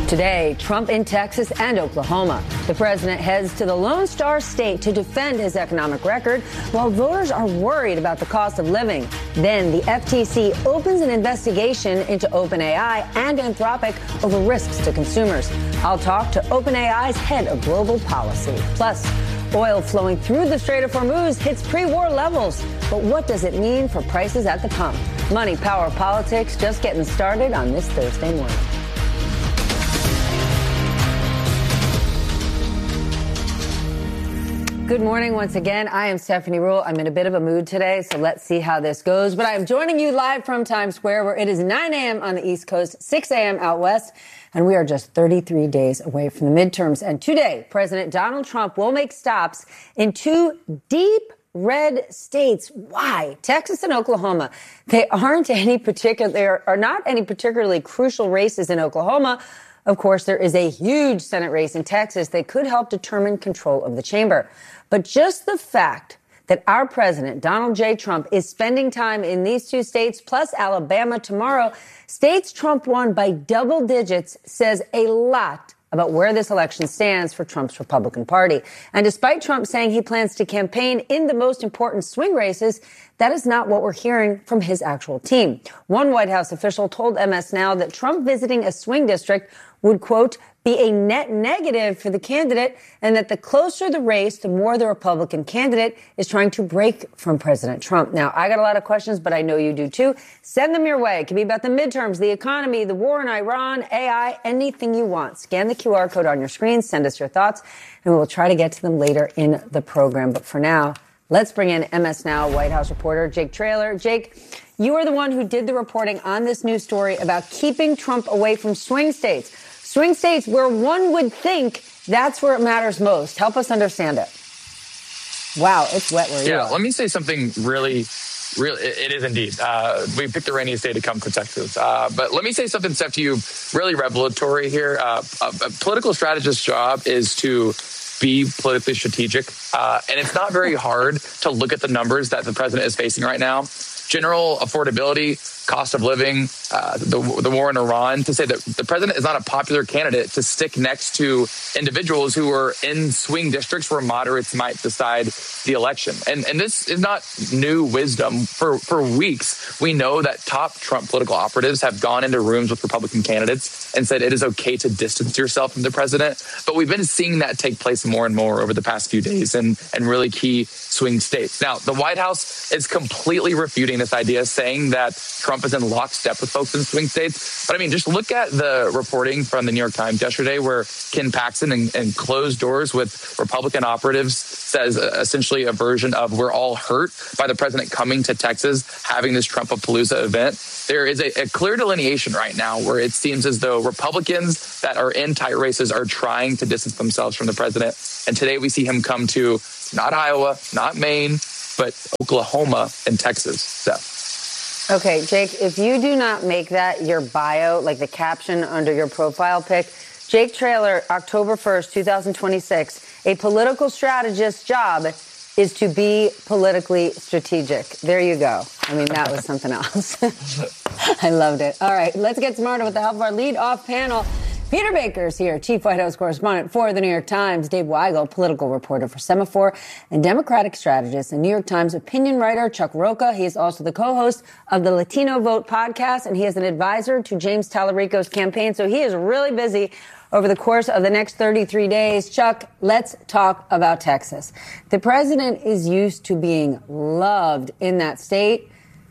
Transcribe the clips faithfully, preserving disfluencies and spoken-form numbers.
Today, Trump in Texas and Oklahoma. The president heads to the Lone Star State to defend his economic record, while voters are worried about the cost of living. Then the F T C opens an investigation into OpenAI and Anthropic over risks to consumers. I'll talk to OpenAI's head of global policy. Plus, oil flowing through the Strait of Hormuz hits pre-war levels. But what does it mean for prices at the pump? Money, power, politics, just getting started on this Thursday morning. Good morning once again. I am Stephanie Ruhle. I'm in a bit of a mood today, so let's see how this goes. But I am joining you live from Times Square, where it is nine a.m. on the East Coast, six a.m. out west, and we are just thirty-three days away from the midterms. And today, President Donald Trump will make stops in two deep red states. Why? Texas and Oklahoma. They aren't any particular, there are not any particularly crucial races in Oklahoma. Of course, there is a huge Senate race in Texas that could help determine control of the chamber. But just the fact that our president, Donald J. Trump, is spending time in these two states, plus Alabama tomorrow, states Trump won by double digits, says a lot about where this election stands for Trump's Republican Party. And despite Trump saying he plans to campaign in the most important swing races, that is not what we're hearing from his actual team. One White House official told M S Now that Trump visiting a swing district would, quote, be a net negative for the candidate, and that the closer the race, the more the Republican candidate is trying to break from President Trump. Now, I got a lot of questions, but I know you do too. Send them your way. It can be about the midterms, the economy, the war in Iran, A I, anything you want. Scan the Q R code on your screen, send us your thoughts, and we will try to get to them later in the program. But for now, let's bring in M S Now White House reporter Jake Traylor. Jake, you are the one who did the reporting on this news story about keeping Trump away from swing states. Swing states where one would think that's where it matters most. Help us understand it. Wow, it's wet where you yeah, are. Let me say something really, really, it is indeed. Uh, we picked the rainiest day to come to Texas. Uh, but let me say something, Steph, to you, really revelatory here. Uh, a, a political strategist's job is to be politically strategic. Uh, and it's not very hard to look at the numbers that the president is facing right now. General affordability, cost of living, uh, the, the war in Iran, to say that the president is not a popular candidate to stick next to individuals who are in swing districts where moderates might decide the election. And and this is not new wisdom. For, for weeks, we know that top Trump political operatives have gone into rooms with Republican candidates and said it is okay to distance yourself from the president. But we've been seeing that take place more and more over the past few days in, in really key swing states. Now, the White House is completely refuting this idea, saying that Trump is in lockstep with folks in swing states. But I mean, just look at the reporting from the New York Times yesterday, where Ken Paxton in, in closed doors with Republican operatives says uh, essentially a version of we're all hurt by the president coming to Texas, having this Trump-a-palooza event. There is a, a clear delineation right now where it seems as though Republicans that are in tight races are trying to distance themselves from the president. And today we see him come to not Iowa, not Maine, but Oklahoma and Texas. So. Okay, Jake, if you do not make that your bio, like the caption under your profile pic, Jake Traylor, October first, twenty twenty-six, a political strategist's job is to be politically strategic. There you go. I mean, that was something else. I loved it. All right, let's get smarter with the help of our lead-off panel. Peter Baker is here, Chief White House correspondent for The New York Times. Dave Weigel, political reporter for Semaphore, and Democratic strategist and New York Times opinion writer Chuck Rocha. He is also the co-host of the Latino Vote podcast, and he is an advisor to James Tallarico's campaign. So he is really busy over the course of the next thirty-three days. Chuck, let's talk about Texas. The president is used to being loved in that state.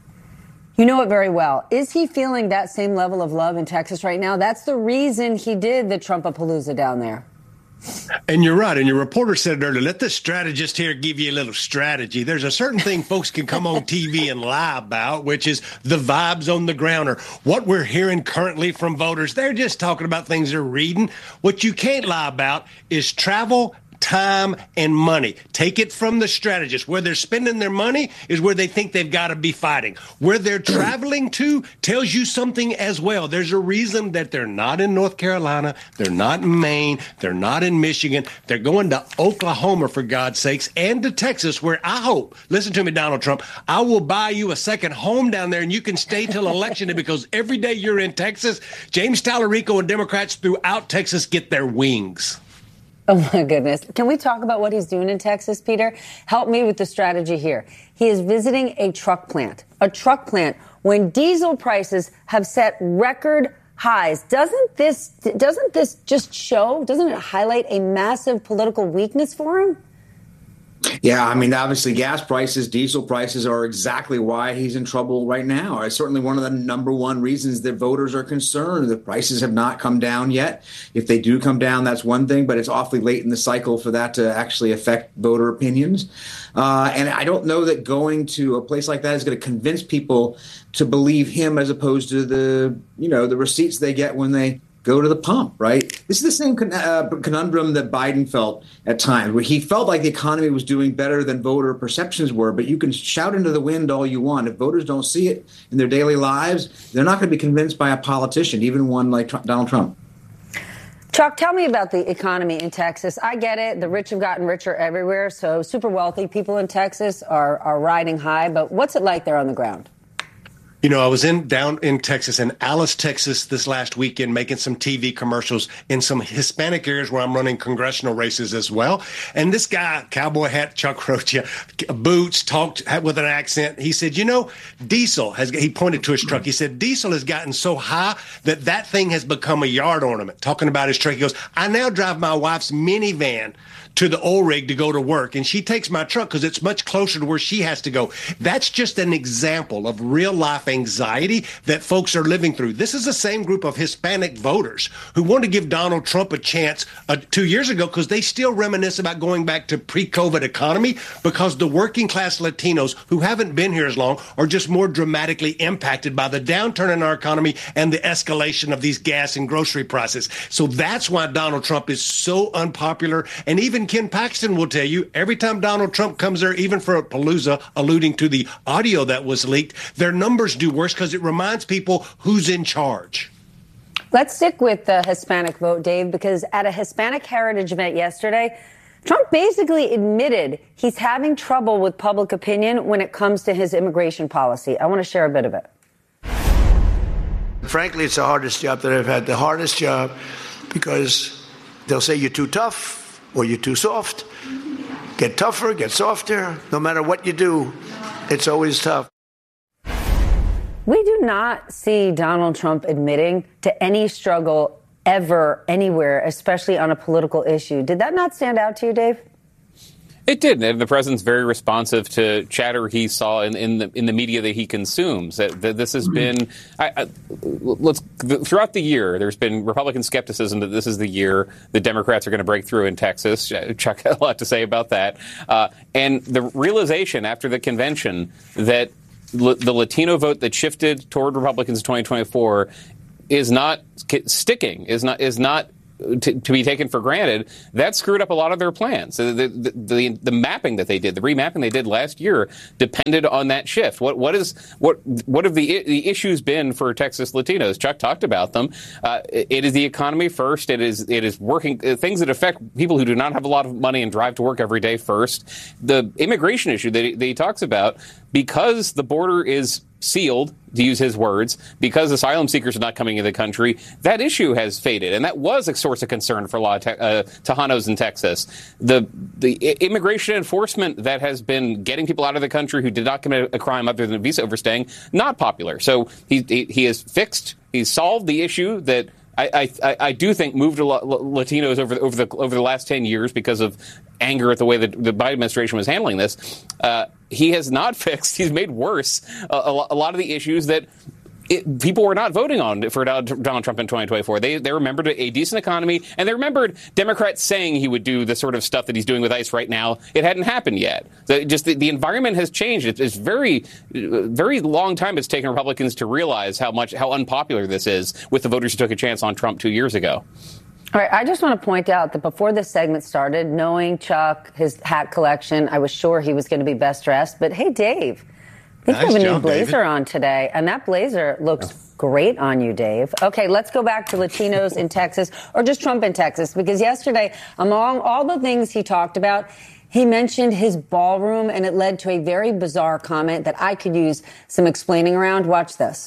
You know it very well. Is he feeling that same level of love in Texas right now? That's the reason he did the Trump-a-palooza down there. And you're right. And your reporter said earlier, let the strategist here give you a little strategy. There's a certain thing folks can come on T V and lie about, which is the vibes on the ground or what we're hearing currently from voters. They're just talking about things they're reading. What you can't lie about is travel time and money. Take it from the strategists. Where they're spending their money is where they think they've got to be fighting. Where they're traveling to tells you something as well. There's a reason that they're not in North Carolina, they're not in Maine, they're not in Michigan. They're going to Oklahoma, for God's sakes, and to Texas, where I hope, listen to me, Donald Trump, I will buy you a second home down there and you can stay till election day, because every day you're in Texas, James Tallarico and Democrats throughout Texas get their wings. Oh, my goodness. Can we talk about what he's doing in Texas, Peter? Help me with the strategy here. He is visiting a truck plant, a truck plant when diesel prices have set record highs. Doesn't this, doesn't this just show, doesn't it highlight a massive political weakness for him? Yeah, I mean, obviously, gas prices, diesel prices are exactly why he's in trouble right now. It's certainly one of the number one reasons that voters are concerned. The prices have not come down yet. If they do come down, that's one thing, but it's awfully late in the cycle for that to actually affect voter opinions. Uh, and I don't know that going to a place like that is going to convince people to believe him as opposed to the, you know, the receipts they get when they go to the pump, right? This is the same con- uh, conundrum that Biden felt at times, where he felt like the economy was doing better than voter perceptions were. But you can shout into the wind all you want. If voters don't see it in their daily lives, they're not going to be convinced by a politician, even one like Trump, Donald Trump. Chuck, tell me about the economy in Texas. I get it. The rich have gotten richer everywhere. So super wealthy people in Texas are, are riding high. But what's it like there on the ground? You know, I was in down in Texas, in Alice, Texas, this last weekend, making some T V commercials in some Hispanic areas where I'm running congressional races as well. And this guy, cowboy hat, Chuck Rocha, boots, talked with an accent. He said, you know, diesel has, he pointed to his truck. He said, diesel has gotten so high that that thing has become a yard ornament. Talking about his truck, he goes, I now drive my wife's minivan to the oil rig to go to work, and she takes my truck because it's much closer to where she has to go. That's just an example of real life anxiety that folks are living through. This is the same group of Hispanic voters who want to give Donald Trump a chance uh, two years ago because they still reminisce about going back to pre-COVID economy, because the working class Latinos who haven't been here as long are just more dramatically impacted by the downturn in our economy and the escalation of these gas and grocery prices. So that's why Donald Trump is so unpopular. And even Ken Paxton will tell you, every time Donald Trump comes there, even for a Palooza, alluding to the audio that was leaked, their numbers do worse because it reminds people who's in charge. Let's stick with the Hispanic vote, Dave, because at a Hispanic Heritage event yesterday, Trump basically admitted he's having trouble with public opinion when it comes to his immigration policy. I want to share a bit of it. Frankly, it's the hardest job that I've had, the hardest job, because they'll say you're too tough or you're too soft. Get tougher, get softer. No matter what you do, it's always tough. We do not see Donald Trump admitting to any struggle ever, anywhere, especially on a political issue. Did that not stand out to you, Dave? It did. And the president's very responsive to chatter he saw in, in the in the media that he consumes. That, that this has been, I, I, let's throughout the year, there's been Republican skepticism that this is the year the Democrats are going to break through in Texas. Chuck had a lot to say about that. Uh, and the realization after the convention that l- the Latino vote that shifted toward Republicans in twenty twenty-four is not sticking, is not is not. To, to be taken for granted, that screwed up a lot of their plans. The, the, the, the mapping that they did, the remapping they did last year, depended on that shift. What what is what what have the the issues been for Texas Latinos? Chuck talked about them. Uh, it, it is the economy first. It is it is working things that affect people who do not have a lot of money and drive to work every day first. The immigration issue that he, that he talks about, because the border is sealed, to use his words, because asylum seekers are not coming into the country, that issue has faded. And that was a source of concern for a lot of te- uh, Tejanos in Texas. The the immigration enforcement that has been getting people out of the country who did not commit a crime other than visa overstaying, not popular. So he, he, he has fixed, he's solved the issue that I, I, I do think moved a lot Latinos over the, over the over the last ten years because of anger at the way that the Biden administration was handling this. Uh, he has not fixed. He's made worse uh, a, a lot of the issues that it, people were not voting on for Donald Trump in twenty twenty-four. They they remembered a decent economy, and they remembered Democrats saying he would do the sort of stuff that he's doing with ICE right now. It hadn't happened yet. So just the, the environment has changed. It, it's very, very long time it's taken Republicans to realize how much how unpopular this is with the voters who took a chance on Trump two years ago. All right, I just want to point out that before this segment started, knowing Chuck, his hat collection, I was sure he was going to be best dressed. But hey, Dave, I think nice you have a job, new blazer David. on today, and that blazer looks great on you, Dave. Okay, let's go back to Latinos in Texas, or just Trump in Texas, because yesterday, among all the things he talked about, he mentioned his ballroom, and it led to a very bizarre comment that I could use some explaining around. Watch this.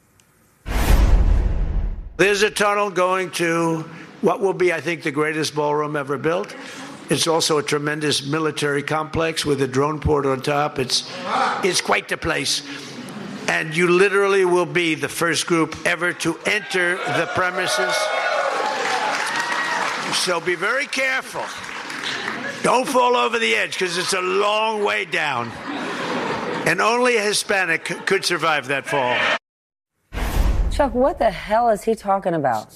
There's a tunnel going to what will be, I think, the greatest ballroom ever built. It's also a tremendous military complex with a drone port on top. It's, it's quite the place. And you literally will be the first group ever to enter the premises. So be very careful. Don't fall over the edge, because it's a long way down. And only a Hispanic c- could survive that fall. Chuck, what the hell is he talking about?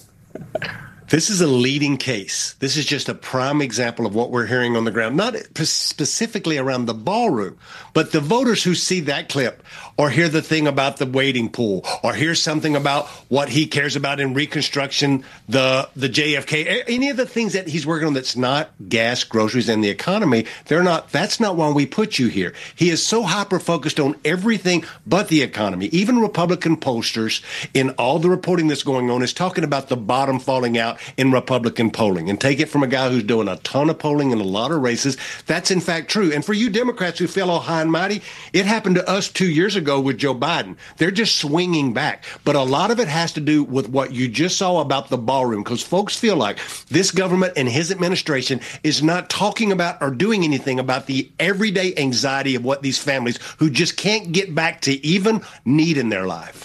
This is a leading case. This is just a prime example of what we're hearing on the ground, not specifically around the ballroom, but the voters who see that clip or hear the thing about the wading pool or hear something about what he cares about in Reconstruction, the the J F K, any of the things that he's working on that's not gas, groceries, and the economy. They're not. That's not why we put you here. He is so hyper-focused on everything but the economy. Even Republican pollsters in all the reporting that's going on is talking about the bottom falling out in Republican polling. And take it from a guy who's doing a ton of polling in a lot of races. That's in fact true. And for you Democrats who feel all high and mighty, it happened to us two years ago with Joe Biden. They're just swinging back. But a lot of it has to do with what you just saw about the ballroom, because folks feel like this government and his administration is not talking about or doing anything about the everyday anxiety of what these families who just can't get back to even need in their life.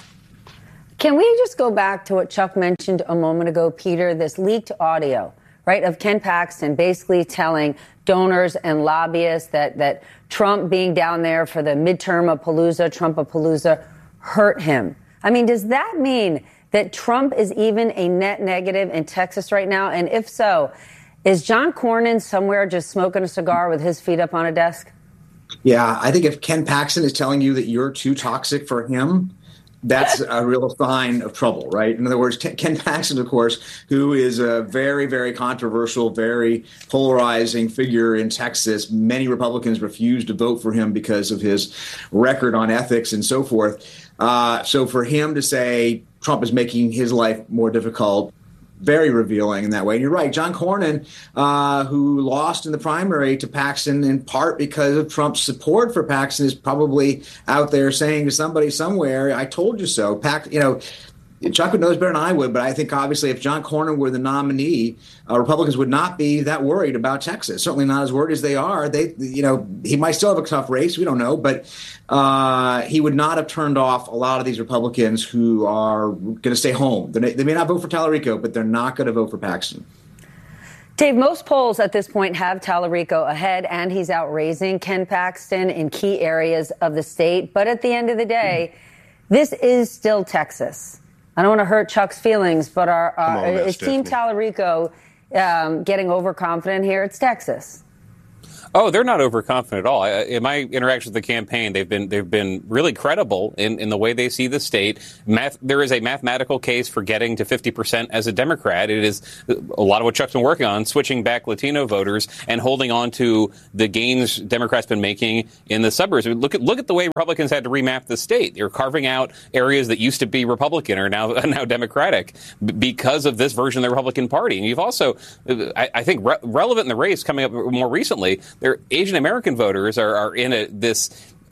Can we just go back to what Chuck mentioned a moment ago, Peter, this leaked audio, right, of Ken Paxton basically telling donors and lobbyists that, that Trump being down there for the midterm-a-palooza, Trump-a-palooza, hurt him. I mean, does that mean that Trump is even a net negative in Texas right now? And if so, is John Cornyn somewhere just smoking a cigar with his feet up on a desk? Yeah, I think if Ken Paxton is telling you that you're too toxic for him, that's a real sign of trouble, right? In other words, Ken Paxton, of course, who is a very, very controversial, very polarizing figure in Texas. Many Republicans refused to vote for him because of his record on ethics and so forth. Uh, so for him to say Trump is making his life more difficult, very revealing in that way. And you're right. John Cornyn, uh, who lost in the primary to Paxton in part because of Trump's support for Paxton, is probably out there saying to somebody somewhere, I told you so. Pax, you know, Chuck would know this better than I would, but I think obviously if John Cornyn were the nominee, uh, Republicans would not be that worried about Texas. Certainly not as worried as they are. They, you know, he might still have a tough race. We don't know, but uh, he would not have turned off a lot of these Republicans who are going to stay home. They, they may not vote for Tallarico, but they're not going to vote for Paxton. Dave, most polls at this point have Tallarico ahead, and he's outraising Ken Paxton in key areas of the state. But at the end of the day, this is still Texas. I don't want to hurt Chuck's feelings, but our, our on, is Team Tallarico um, getting overconfident here? It's Texas. Oh, they're not overconfident at all. In my interactions with the campaign, they've been they've been really credible in, in the way they see the state. Math, there is a mathematical case for getting to fifty percent as a Democrat. It is a lot of what Chuck's been working on, switching back Latino voters and holding on to the gains Democrats been making in the suburbs. Look at look at the way Republicans had to remap the state. They're carving out areas that used to be Republican are now now Democratic because of this version of the Republican Party. And you've also, I, I think, re- relevant in the race coming up more recently. Their Asian American voters are, are in a, this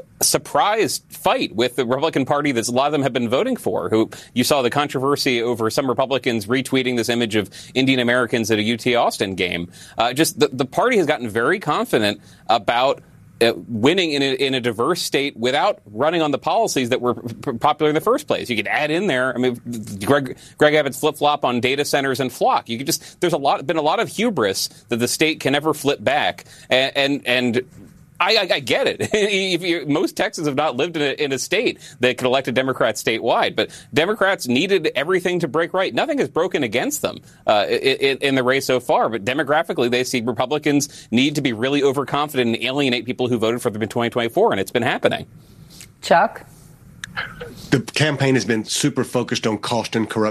surprise fight with the Republican Party that a lot of them have been voting for. Who you saw the controversy over some Republicans retweeting this image of Indian Americans at a U T Austin game. Uh, just the, the party has gotten very confident about Uh, winning in a, in a diverse state without running on the policies that were p- popular in the first place. You could add in there, I mean, Greg, Greg Abbott's flip-flop on data centers and Flock. You could just, there's a lot, been a lot of hubris that the state can never flip back. And, and, and I, I, I get it. If you, most Texans have not lived in a, in a state that could elect a Democrat statewide, but Democrats needed everything to break right. Nothing has broken against them uh, in, in the race so far, but demographically they see Republicans need to be really overconfident and alienate people who voted for them in twenty twenty-four, and it's been happening. Chuck? The campaign has been super focused on cost and corruption.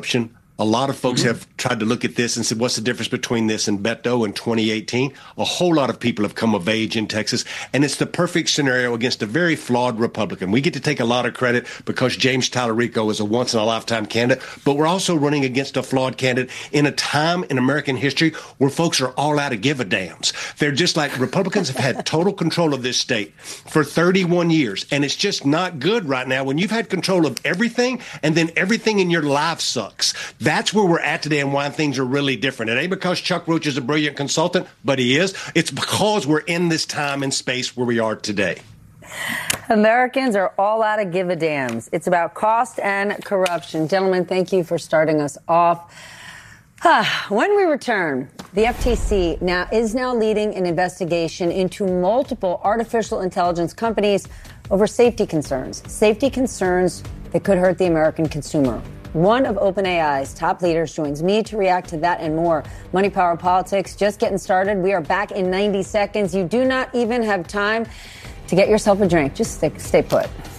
A lot of folks Mm-hmm. have tried to look at this and said, what's the difference between this and Beto in twenty eighteen? A whole lot of people have come of age in Texas, and it's the perfect scenario against a very flawed Republican. We get to take a lot of credit because James Tallarico is a once-in-a-lifetime candidate, but we're also running against a flawed candidate in a time in American history where folks are all out of give-a-dams. They're just like Republicans have had total control of this state for thirty-one years, and it's just not good right now when you've had control of everything and then everything in your life sucks. That's where we're at today and why things are really different. It ain't because Chuck Roach is a brilliant consultant, but he is. It's because we're in this time and space where we are today. Americans are all out of give-a-dams. It's about cost and corruption. Gentlemen, thank you for starting us off. When we return, the F T C now is now leading an investigation into multiple artificial intelligence companies over safety concerns. Safety concerns that could hurt the American consumer. One of OpenAI's top leaders joins me to react to that and more. Money, Power, Politics, just getting started. We are back in ninety seconds. You do not even have time to get yourself a drink. Just stay, stay put.